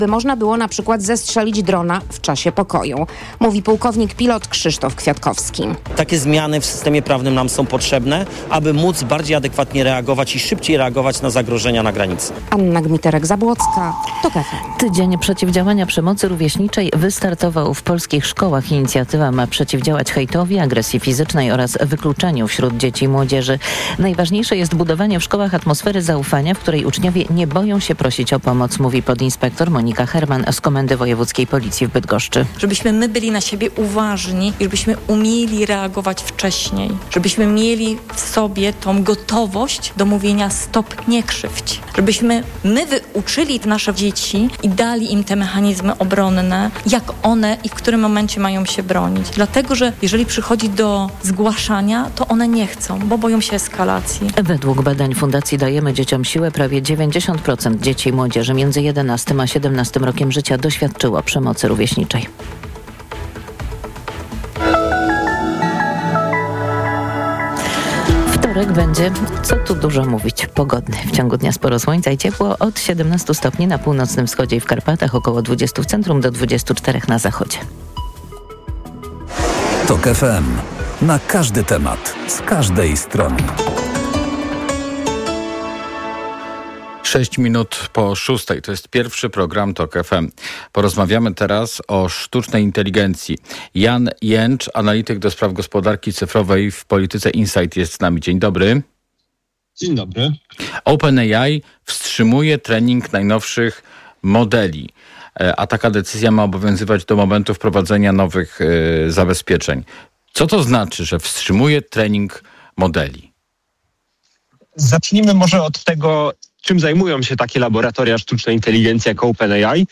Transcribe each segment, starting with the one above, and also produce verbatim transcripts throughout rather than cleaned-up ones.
by można było na przykład zestrzelić drona w czasie pokoju, mówi pułkownik pilot Krzysztof Kwiatkowski. Takie zmiany w systemie prawnym nam są potrzebne, aby móc bardziej adekwatnie reagować i szybciej reagować na zagrożenia na granicy. Anna Gmiterek-Zabłocka, TOK F M. Tydzień przeciwdziałania przemocy rówieśniczej wystartował w polskich szkołach. Inicjatywa ma przeciwdziałać hejtowi, agresji fizycznej oraz wykluczeniu wśród dzieci i młodzieży. Najważniejsze jest budowanie w szkołach atmosfery zaufania, w której uczniowie nie boją się prosić o pomoc, mówi podinspektor Monika Herman z Komendy Wojewódzkiej Policji w Bydgoszczy. Żebyśmy my byli na siebie uważni i żebyśmy umieli reagować wcześniej. Żebyśmy mieli w sobie tą gotowość do mówienia stop, nie krzywdź. Żebyśmy my wyuczyli nasze dzieci i dali im te mechanizmy obronne, jak one i w którym momencie mają się bronić. Dlatego, że jeżeli przychodzi do zgłaszania, to one nie chcą, bo boją się eskalacji. Według badań Fundacji Dajemy Dzieciom Siłę prawie dziewięćdziesiąt procent dzieci i młodzieży między jedenastym a siedemnastym rokiem życia doświadczyło przemocy rówieśniczej. Wtorek będzie, co tu dużo mówić, pogodny. W ciągu dnia sporo słońca i ciepło, od siedemnastu stopni na północnym wschodzie i w Karpatach, około dwudziestu w centrum do dwudziestu czterech na zachodzie. TOK F M. Na każdy temat, z każdej strony. Sześć minut po szóstej. To jest pierwszy program TOK F M. Porozmawiamy teraz o sztucznej inteligencji. Jan Jęcz, analityk do spraw gospodarki cyfrowej w Polityce Insight jest z nami. Dzień dobry. Dzień dobry. OpenAI wstrzymuje trening najnowszych modeli, a taka decyzja ma obowiązywać do momentu wprowadzenia nowych y, zabezpieczeń. Co to znaczy, że wstrzymuje trening modeli? Zacznijmy może od tego, czym zajmują się takie laboratoria sztucznej inteligencji jak OpenAI.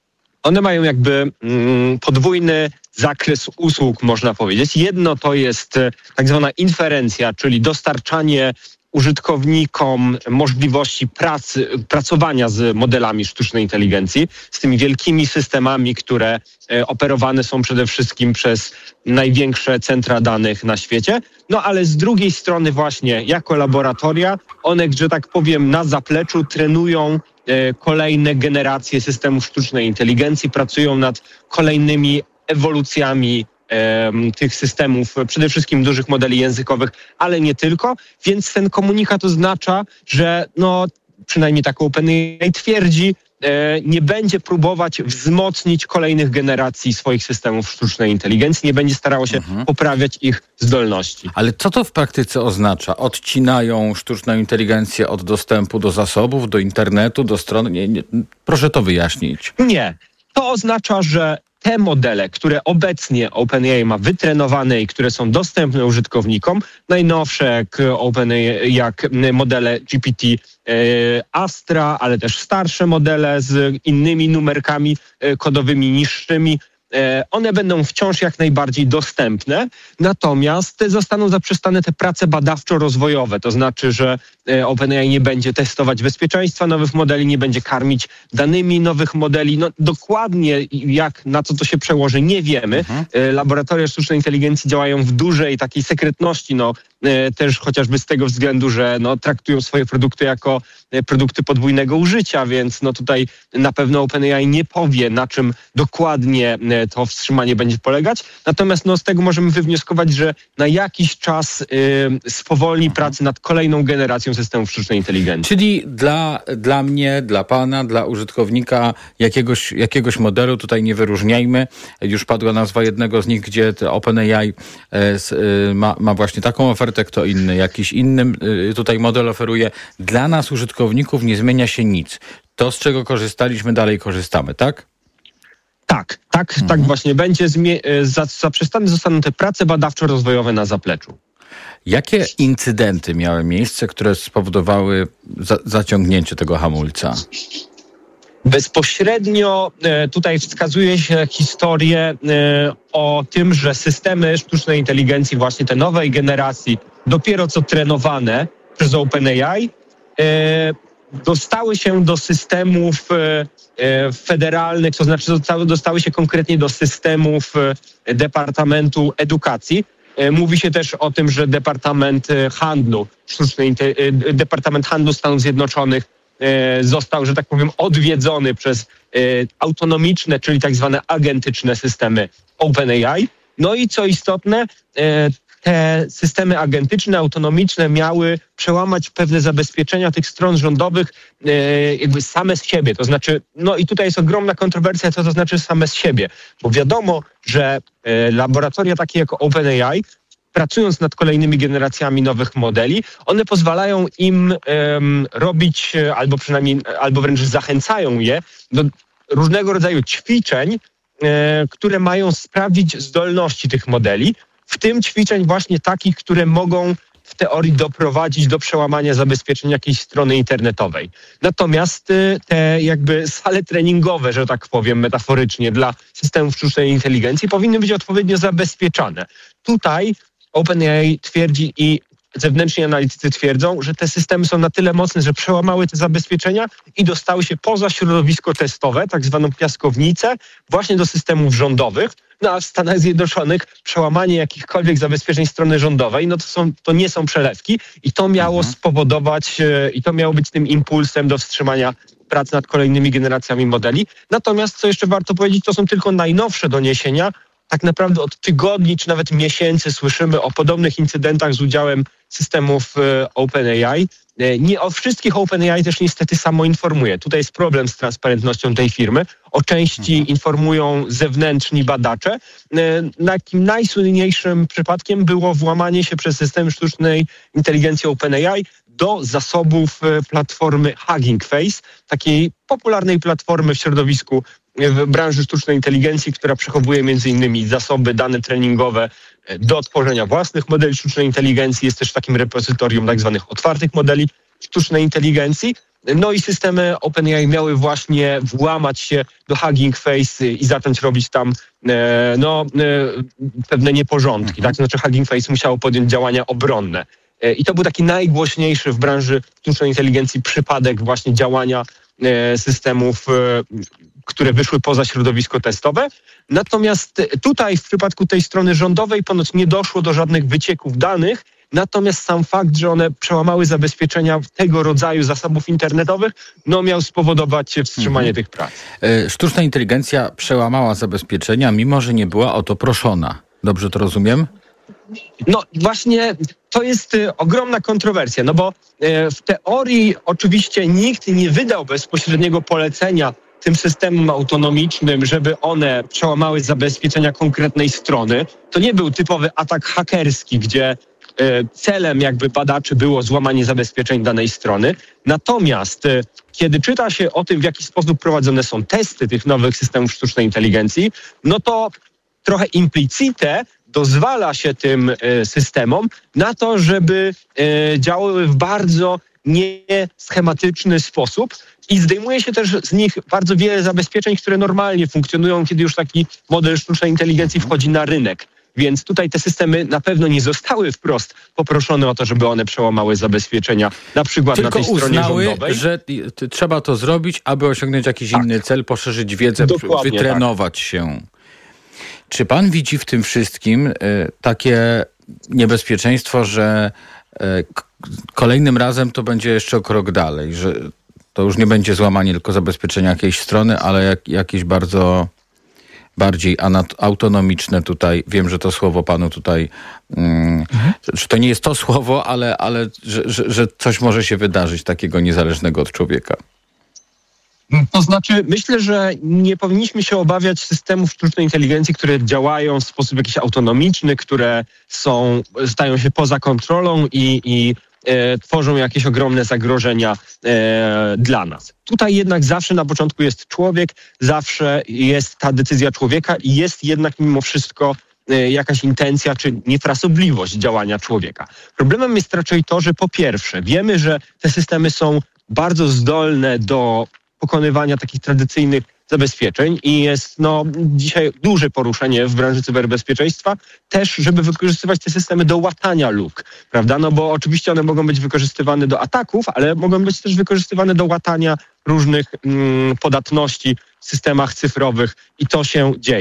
One mają jakby mm, podwójny zakres usług, można powiedzieć. Jedno to jest tak zwana inferencja, czyli dostarczanie użytkownikom możliwości pracy, pracowania z modelami sztucznej inteligencji, z tymi wielkimi systemami, które e, operowane są przede wszystkim przez największe centra danych na świecie. No ale z drugiej strony właśnie jako laboratoria, one, że tak powiem, na zapleczu trenują e, kolejne generacje systemów sztucznej inteligencji, pracują nad kolejnymi ewolucjami tych systemów, przede wszystkim dużych modeli językowych, ale nie tylko, więc ten komunikat oznacza, że no, przynajmniej tak OpenAI twierdzi, nie będzie próbować wzmocnić kolejnych generacji swoich systemów sztucznej inteligencji, nie będzie starało się mhm. poprawiać ich zdolności. Ale co to w praktyce oznacza? Odcinają sztuczną inteligencję od dostępu do zasobów, do internetu, do stron? Nie, nie. Proszę to wyjaśnić. Nie. To oznacza, że te modele, które obecnie OpenAI ma wytrenowane i które są dostępne użytkownikom, najnowsze jak OpenAI, jak modele G P T e, Astra, ale też starsze modele z innymi numerkami e, kodowymi niższymi, e, one będą wciąż jak najbardziej dostępne, natomiast zostaną zaprzestane te prace badawczo-rozwojowe, to znaczy, że e, OpenAI nie będzie testować bezpieczeństwa nowych modeli, nie będzie karmić danymi nowych modeli. No, dokładnie jak, na co to się przełoży, nie wiemy. Mhm. E, laboratoria sztucznej inteligencji działają w dużej takiej sekretności, no, e, też chociażby z tego względu, że no, traktują swoje produkty jako e, produkty podwójnego użycia, więc no, tutaj na pewno OpenAI nie powie, na czym dokładnie e, to wstrzymanie będzie polegać. Natomiast no, z tego możemy wywnioskować, że na jakiś czas e, spowolni pracę nad kolejną generacją systemów sztucznej inteligencji. Czyli dla, dla mnie, dla pana, dla użytkownika jakiegoś, jakiegoś modelu, tutaj nie wyróżniajmy, już padła nazwa jednego z nich, gdzie OpenAI e, ma, ma właśnie taką ofertę, kto inny, jakiś inny e, tutaj model oferuje. Dla nas, użytkowników, nie zmienia się nic. To, z czego korzystaliśmy, dalej korzystamy, tak? Tak, tak, mhm. tak właśnie będzie. Zmie- zaprzestane zostaną te prace badawczo-rozwojowe na zapleczu. Jakie incydenty miały miejsce, które spowodowały za- zaciągnięcie tego hamulca? Bezpośrednio e, tutaj wskazuje się historię e, o tym, że systemy sztucznej inteligencji, właśnie te nowej generacji, dopiero co trenowane przez OpenAI, e, dostały się do systemów e, e, federalnych, to znaczy dostały, dostały się konkretnie do systemów e, Departamentu Edukacji. Mówi się też o tym, że Departament Handlu, sztucznej, Departament Handlu Stanów Zjednoczonych e, został, że tak powiem, odwiedzony przez e, autonomiczne, czyli tak zwane agentyczne systemy OpenAI. No i co istotne, e, te systemy agentyczne, autonomiczne miały przełamać pewne zabezpieczenia tych stron rządowych e, jakby same z siebie. To znaczy, no i tutaj jest ogromna kontrowersja, co to znaczy same z siebie. Bo wiadomo, że e, laboratoria takie jak OpenAI, pracując nad kolejnymi generacjami nowych modeli, one pozwalają im um, robić, albo przynajmniej, albo wręcz zachęcają je do różnego rodzaju ćwiczeń, e, które mają sprawdzić zdolności tych modeli, w tym ćwiczeń właśnie takich, które mogą w teorii doprowadzić do przełamania zabezpieczeń jakiejś strony internetowej. Natomiast te jakby sale treningowe, że tak powiem metaforycznie, dla systemów sztucznej inteligencji powinny być odpowiednio zabezpieczane. Tutaj OpenAI twierdzi i zewnętrzni analitycy twierdzą, że te systemy są na tyle mocne, że przełamały te zabezpieczenia i dostały się poza środowisko testowe, tak zwaną piaskownicę, właśnie do systemów rządowych. No a w Stanach Zjednoczonych przełamanie jakichkolwiek zabezpieczeń strony rządowej, no to, są, to nie są przelewki i to miało mhm. spowodować, i to miało być tym impulsem do wstrzymania prac nad kolejnymi generacjami modeli. Natomiast, co jeszcze warto powiedzieć, to są tylko najnowsze doniesienia. Tak naprawdę od tygodni czy nawet miesięcy słyszymy o podobnych incydentach z udziałem systemów OpenAI. Nie o wszystkich OpenAI też niestety samo informuje. Tutaj jest problem z transparentnością tej firmy. O części mhm. informują zewnętrzni badacze. Takim najsłynniejszym przypadkiem było włamanie się przez system sztucznej inteligencji OpenAI do zasobów platformy Hugging Face, takiej popularnej platformy w środowisku w branży sztucznej inteligencji, która przechowuje między innymi zasoby, dane treningowe do tworzenia własnych modeli sztucznej inteligencji. Jest też takim repozytorium tak zwanych otwartych modeli sztucznej inteligencji. No i systemy OpenAI miały właśnie włamać się do Hugging Face i zacząć robić tam e, no, e, pewne nieporządki. Tak? To znaczy Hugging Face musiało podjąć działania obronne. E, I to był taki najgłośniejszy w branży sztucznej inteligencji przypadek właśnie działania e, systemów e, które wyszły poza środowisko testowe. Natomiast tutaj w przypadku tej strony rządowej ponoć nie doszło do żadnych wycieków danych, natomiast sam fakt, że one przełamały zabezpieczenia tego rodzaju zasobów internetowych, no miał spowodować wstrzymanie mhm. tych prac. Sztuczna inteligencja przełamała zabezpieczenia, mimo że nie była o to proszona. Dobrze to rozumiem? No właśnie to jest y, ogromna kontrowersja, no bo y, w teorii oczywiście nikt nie wydał bezpośredniego polecenia tym systemom autonomicznym, żeby one przełamały zabezpieczenia konkretnej strony. To nie był typowy atak hakerski, gdzie e, celem jakby badaczy było złamanie zabezpieczeń danej strony. Natomiast e, kiedy czyta się o tym, w jaki sposób prowadzone są testy tych nowych systemów sztucznej inteligencji, no to trochę implicite dozwala się tym e, systemom na to, żeby e, działały w bardzo nieschematyczny sposób i zdejmuje się też z nich bardzo wiele zabezpieczeń, które normalnie funkcjonują, kiedy już taki model sztucznej inteligencji wchodzi na rynek. Więc tutaj te systemy na pewno nie zostały wprost poproszone o to, żeby one przełamały zabezpieczenia, na przykład tylko na tej stronie uznały, rządowej. Że t- trzeba to zrobić, aby osiągnąć jakiś tak. inny cel, poszerzyć wiedzę, Dokładnie wytrenować tak. się. Czy pan widzi w tym wszystkim y, takie niebezpieczeństwo, że y, k- kolejnym razem to będzie jeszcze o krok dalej, że to już nie będzie złamanie tylko zabezpieczenia jakiejś strony, ale jak, jakieś bardzo bardziej anat- autonomiczne tutaj, wiem, że to słowo panu tutaj, mm, mhm. że to nie jest to słowo, ale, ale że, że, że coś może się wydarzyć takiego niezależnego od człowieka. To znaczy, myślę, że nie powinniśmy się obawiać systemów sztucznej inteligencji, które działają w sposób jakiś autonomiczny, które są, stają się poza kontrolą i, i e, tworzą jakieś ogromne zagrożenia e, dla nas. Tutaj jednak zawsze na początku jest człowiek, zawsze jest ta decyzja człowieka i jest jednak mimo wszystko e, jakaś intencja czy niefrasobliwość działania człowieka. Problemem jest raczej to, że po pierwsze wiemy, że te systemy są bardzo zdolne do pokonywania takich tradycyjnych zabezpieczeń i jest no, dzisiaj duże poruszenie w branży cyberbezpieczeństwa też, żeby wykorzystywać te systemy do łatania luk, prawda? No bo oczywiście one mogą być wykorzystywane do ataków, ale mogą być też wykorzystywane do łatania różnych mm, podatności w systemach cyfrowych i to się dzieje.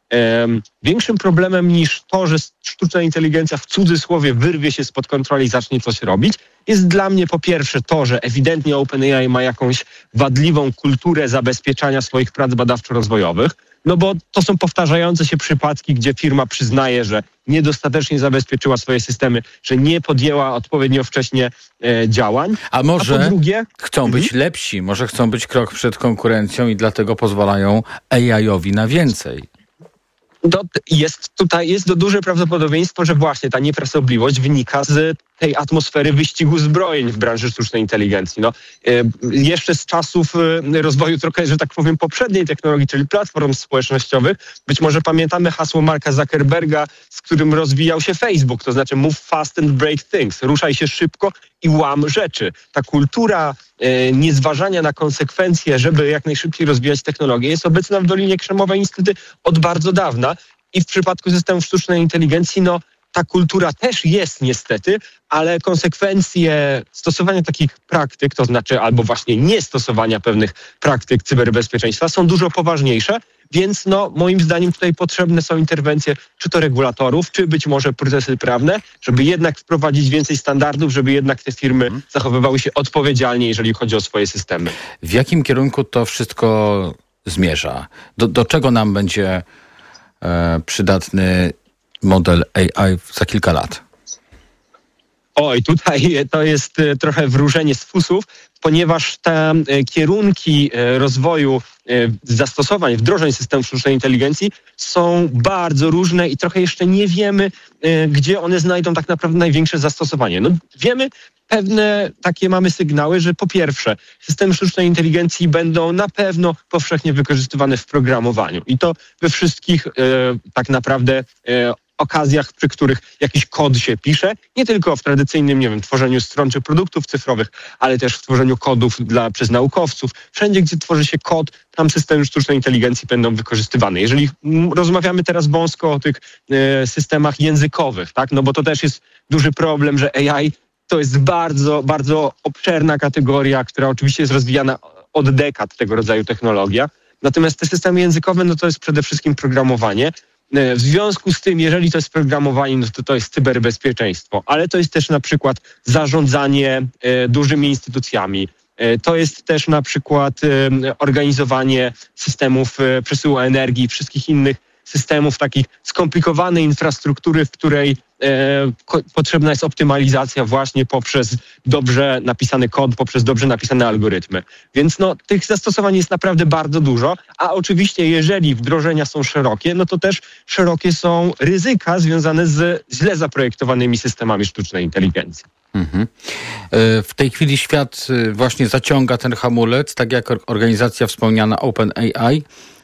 Um, większym problemem niż to, że sztuczna inteligencja w cudzysłowie wyrwie się spod kontroli i zacznie coś robić, jest dla mnie po pierwsze to, że ewidentnie OpenAI ma jakąś wadliwą kulturę zabezpieczania swoich prac badawczo-rozwojowych, no bo to są powtarzające się przypadki, gdzie firma przyznaje, że niedostatecznie zabezpieczyła swoje systemy, że nie podjęła odpowiednio wcześnie e, działań. A może A po drugie, chcą być mhm. lepsi, może chcą być krok przed konkurencją i dlatego pozwalają A I-owi na więcej. To jest tutaj jest to duże prawdopodobieństwo, że właśnie ta niefrasobliwość wynika z tej atmosfery wyścigu zbrojeń w branży sztucznej inteligencji. No, jeszcze z czasów rozwoju trochę, że tak powiem, poprzedniej technologii, czyli platform społecznościowych, być może pamiętamy hasło Marka Zuckerberga, z którym rozwijał się Facebook, to znaczy move fast and break things, ruszaj się szybko i łam rzeczy. Ta kultura niezważania na konsekwencje, żeby jak najszybciej rozwijać technologię, jest obecna w Dolinie Krzemowej niestety od bardzo dawna i w przypadku systemów sztucznej inteligencji, no ta kultura też jest niestety, ale konsekwencje stosowania takich praktyk, to znaczy albo właśnie niestosowania pewnych praktyk cyberbezpieczeństwa są dużo poważniejsze, więc no moim zdaniem tutaj potrzebne są interwencje czy to regulatorów, czy być może procesy prawne, żeby jednak wprowadzić więcej standardów, żeby jednak te firmy zachowywały się odpowiedzialnie, jeżeli chodzi o swoje systemy. W jakim kierunku to wszystko zmierza? Do, do czego nam będzie e, przydatny model A I za kilka lat? Oj, tutaj to jest trochę wróżenie z fusów, ponieważ te kierunki rozwoju zastosowań, wdrożeń systemu sztucznej inteligencji są bardzo różne i trochę jeszcze nie wiemy, gdzie one znajdą tak naprawdę największe zastosowanie. No, wiemy, pewne takie mamy sygnały, że po pierwsze systemy sztucznej inteligencji będą na pewno powszechnie wykorzystywane w programowaniu i to we wszystkich e, tak naprawdę e, okazjach, przy których jakiś kod się pisze, nie tylko w tradycyjnym, nie wiem, tworzeniu stron czy produktów cyfrowych, ale też w tworzeniu kodów dla, przez naukowców. Wszędzie, gdzie tworzy się kod, tam systemy sztucznej inteligencji będą wykorzystywane. Jeżeli rozmawiamy teraz wąsko o tych e, systemach językowych, tak, no bo to też jest duży problem, że A I to jest bardzo, bardzo obszerna kategoria, która oczywiście jest rozwijana od dekad, tego rodzaju technologia. Natomiast te systemy językowe, no to jest przede wszystkim programowanie. W związku z tym, jeżeli to jest programowanie, no to to jest cyberbezpieczeństwo, ale to jest też na przykład zarządzanie e, dużymi instytucjami. E, to jest też na przykład e, organizowanie systemów e, przesyłu energii, wszystkich innych systemów, takich skomplikowanej infrastruktury, w której e, ko- potrzebna jest optymalizacja właśnie poprzez dobrze napisany kod, poprzez dobrze napisane algorytmy. Więc no, tych zastosowań jest naprawdę bardzo dużo, a oczywiście jeżeli wdrożenia są szerokie, no to też szerokie są ryzyka związane z źle zaprojektowanymi systemami sztucznej inteligencji. Mhm. W tej chwili świat właśnie zaciąga ten hamulec, tak jak organizacja wspomniana OpenAI,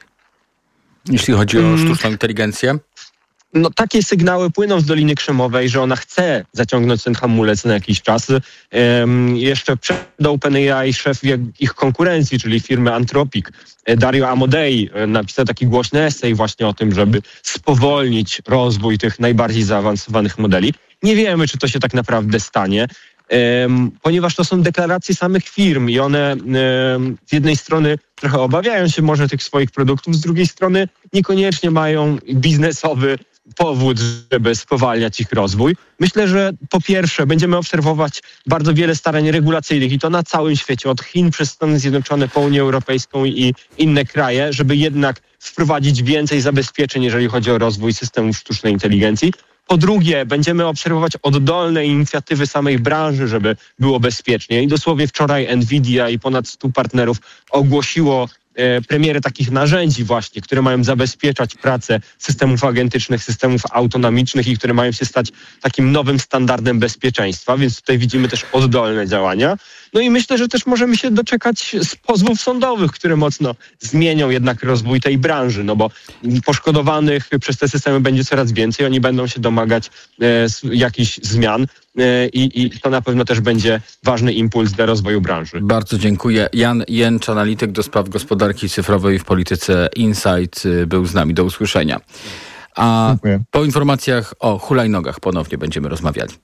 jeśli chodzi o sztuczną inteligencję? No takie sygnały płyną z Doliny Krzemowej, że ona chce zaciągnąć ten hamulec na jakiś czas. Um, jeszcze przed OpenAI szef ich konkurencji, czyli firmy Anthropic, Dario Amodei, napisał taki głośny esej właśnie o tym, żeby spowolnić rozwój tych najbardziej zaawansowanych modeli. Nie wiemy, czy to się tak naprawdę stanie, um, ponieważ to są deklaracje samych firm i one um, z jednej strony trochę obawiają się może tych swoich produktów, z drugiej strony niekoniecznie mają biznesowy powód, żeby spowalniać ich rozwój. Myślę, że po pierwsze będziemy obserwować bardzo wiele starań regulacyjnych i to na całym świecie, od Chin przez Stany Zjednoczone po Unię Europejską i inne kraje, żeby jednak wprowadzić więcej zabezpieczeń, jeżeli chodzi o rozwój systemów sztucznej inteligencji. Po drugie, będziemy obserwować oddolne inicjatywy samej branży, żeby było bezpiecznie. I dosłownie wczoraj Nvidia i ponad stu partnerów ogłosiło e, premierę takich narzędzi właśnie, które mają zabezpieczać pracę systemów agentycznych, systemów autonomicznych i które mają się stać takim nowym standardem bezpieczeństwa, więc tutaj widzimy też oddolne działania. No i myślę, że też możemy się doczekać z pozwów sądowych, które mocno zmienią jednak rozwój tej branży, no bo poszkodowanych przez te systemy będzie coraz więcej, oni będą się domagać e, jakichś zmian e, i, i to na pewno też będzie ważny impuls dla rozwoju branży. Bardzo dziękuję. Jan Jęcz, analityk do spraw gospodarki cyfrowej w Polityce Insight, był z nami. Do usłyszenia. A dziękuję. Po informacjach o hulajnogach ponownie będziemy rozmawiali.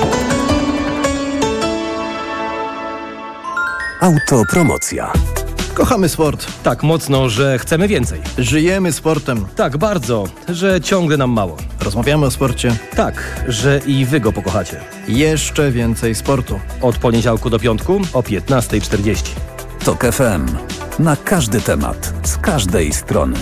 Autopromocja. Kochamy sport. Tak mocno, że chcemy więcej. Żyjemy sportem. Tak bardzo, że ciągle nam mało. Rozmawiamy o sporcie. Tak, że i wy go pokochacie. Jeszcze więcej sportu. Od poniedziałku do piątku o piętnasta czterdzieści. Tok F M. Na każdy temat, z każdej strony.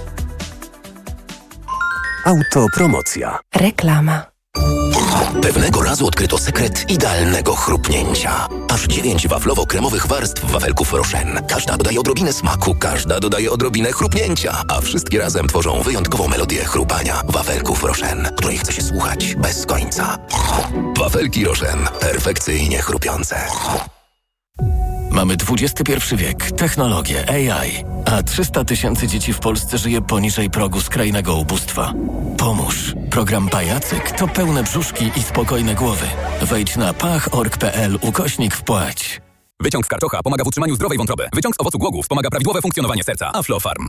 Autopromocja. Reklama. Pewnego razu odkryto sekret idealnego chrupnięcia. Aż dziewięć waflowo-kremowych warstw wafelków Rochen. Każda dodaje odrobinę smaku, każda dodaje odrobinę chrupnięcia, a wszystkie razem tworzą wyjątkową melodię chrupania wafelków Rochen, której chce się słuchać bez końca. Wafelki Rochen. Perfekcyjnie chrupiące. Mamy dwudziesty pierwszy wiek, technologię, A I, a trzysta tysięcy dzieci w Polsce żyje poniżej progu skrajnego ubóstwa. Pomóż. Program Pajacyk to pełne brzuszki i spokojne głowy. Wejdź na pach.org.pl ukośnik wpłać. Wyciąg z karczocha pomaga w utrzymaniu zdrowej wątroby. Wyciąg z owocu głogów wspomaga prawidłowe funkcjonowanie serca. Aflofarm.